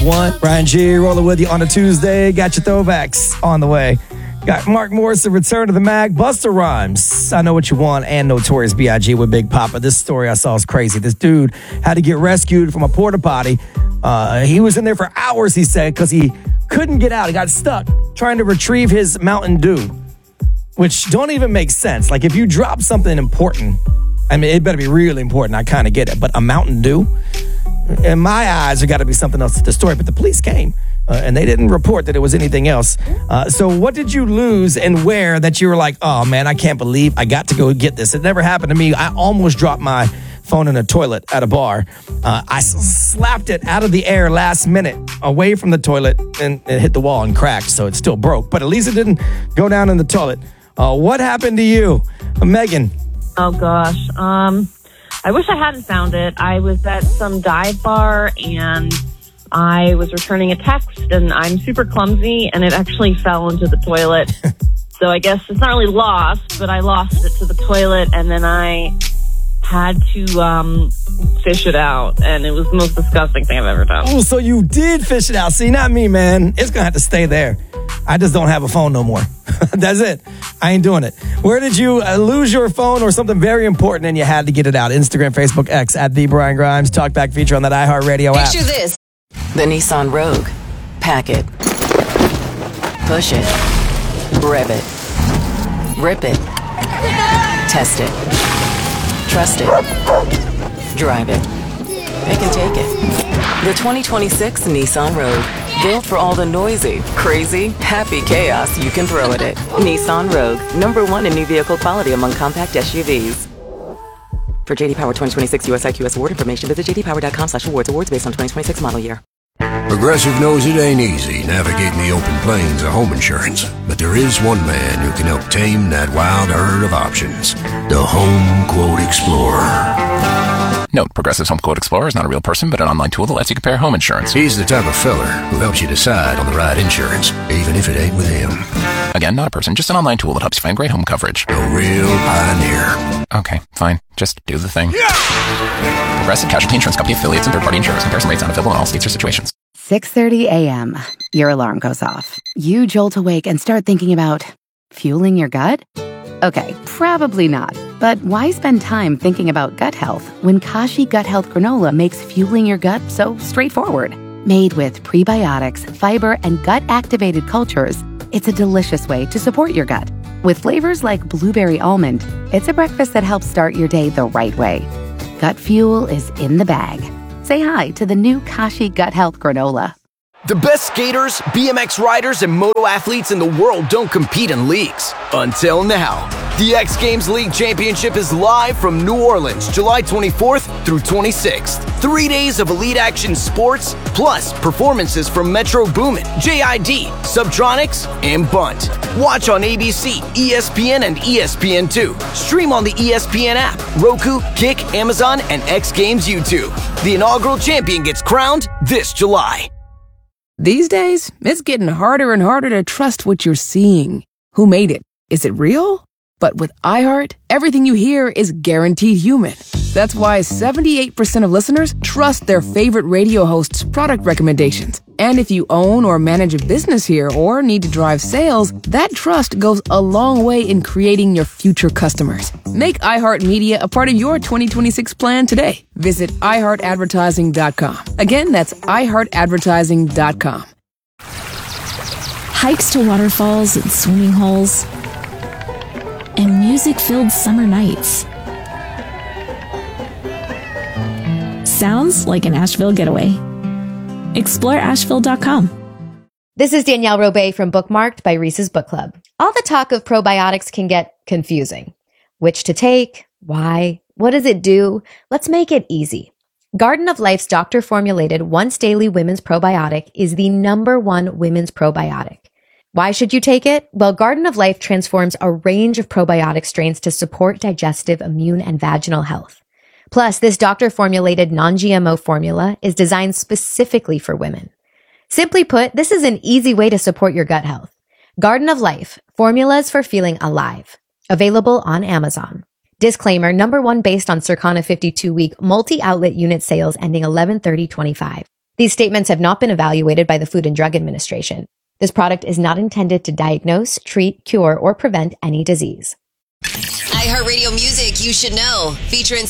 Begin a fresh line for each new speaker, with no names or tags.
One, Brian G. rolling with you on a Tuesday. Got your throwbacks on the way. Got Mark Morrison, Return to the Mag, Busta Rhymes, I Know What You Want, and Notorious B.I.G. with Big Papa. This story I saw is crazy. This dude had to get rescued from a porta potty. He was in there for hours, he said, because he couldn't get out. He got stuck trying to retrieve his Mountain Dew, which don't even make sense. Like, if you drop something important, I mean, it better be really important. I kind of get it. But a Mountain Dew? In my eyes, there got to be something else to the story. But the police came. And they didn't report that it was anything else. So what did you lose and where that you were like, oh, man, I can't believe I got to go get this. It never happened to me. I almost dropped my phone in a toilet at a bar. I slapped it out of the air last minute away from the toilet and it hit the wall and cracked. So it still broke. But at least it didn't go down in the toilet. What happened to you, Megan?
Oh, gosh. I wish I hadn't found it. I was at some dive bar and I was returning a text, and I'm super clumsy, and it actually fell into the toilet. So I guess it's not really lost, but I lost it to the toilet, and then I had to fish it out, and it was the most disgusting thing I've ever done.
Oh, so you did fish it out. See, not me, man. It's going to have to stay there. I just don't have a phone no more. That's it. I ain't doing it. Where did you lose your phone or something very important and you had to get it out? Instagram, Facebook, X, at The Brian Grimes. Talkback feature on that iHeartRadio app.
Picture this. The Nissan Rogue. Pack it. Push it. Rev it. Rip it. Test it. Trust it. Drive it. Pick and take it. The 2026 Nissan Rogue. Built for all the noisy, crazy, happy chaos you can throw at it. Nissan Rogue. #1 in new vehicle quality among compact SUVs. For JD Power 2026 US IQS award information, visit jdpower.com/awards. Awards based on 2026 model year.
Progressive knows it ain't easy navigating the open plains of home insurance, but there is one man who can help tame that wild herd of options. The Home Quote Explorer.
Note, Progressive's Home Quote Explorer is not a real person, but an online tool that lets you compare home insurance.
He's the type of feller who helps you decide on the right insurance, even if it ain't with him.
Again, not a person, just an online tool that helps you find great home coverage.
A real pioneer.
Okay, fine. Just do the thing. Progressive Casualty Insurance Company affiliates and third-party insurers. Comparison rates not available in all states or situations.
6:30 a.m. Your alarm goes off. You jolt awake and start thinking about fueling your gut? Okay, probably not. But why spend time thinking about gut health when Kashi Gut Health Granola makes fueling your gut so straightforward? Made with prebiotics, fiber, and gut-activated cultures, it's a delicious way to support your gut. With flavors like blueberry almond, it's a breakfast that helps start your day the right way. Gut fuel is in the bag. Say hi to the new Kashi Gut Health Granola.
The best skaters, BMX riders, and moto athletes in the world don't compete in leagues. Until now. The X Games League Championship is live from New Orleans, July 24th through 26th. 3 days of elite action sports, plus performances from Metro Boomin, JID, Subtronics, and Bunt. Watch on ABC, ESPN, and ESPN2. Stream on the ESPN app, Roku, Kick, Amazon, and X Games YouTube. The inaugural champion gets crowned this July.
These days, it's getting harder and harder to trust what you're seeing. Who made it? Is it real? But with iHeart, everything you hear is guaranteed human. That's why 78% of listeners trust their favorite radio host's product recommendations. And if you own or manage a business here or need to drive sales, that trust goes a long way in creating your future customers. Make iHeartMedia a part of your 2026 plan today. Visit iHeartAdvertising.com. Again, that's iHeartAdvertising.com.
Hikes to waterfalls and swimming holes, and music-filled summer nights. Sounds like an Asheville getaway. Explore Asheville.com.
This is Danielle Robay from Bookmarked by Reese's Book Club. All the talk of probiotics can get confusing. Which to take? Why? What does it do? Let's make it easy. Garden of Life's doctor-formulated once-daily women's probiotic is the #1 women's probiotic. Why should you take it? Well, Garden of Life transforms a range of probiotic strains to support digestive, immune, and vaginal health. Plus, this doctor-formulated non-GMO formula is designed specifically for women. Simply put, this is an easy way to support your gut health. Garden of Life, formulas for feeling alive. Available on Amazon. Disclaimer, #1 based on Circana 52-week multi-outlet unit sales ending 11/30/25. These statements have not been evaluated by the Food and Drug Administration. This product is not intended to diagnose, treat, cure, or prevent any disease.
iHeartRadio Music You Should Know, featuring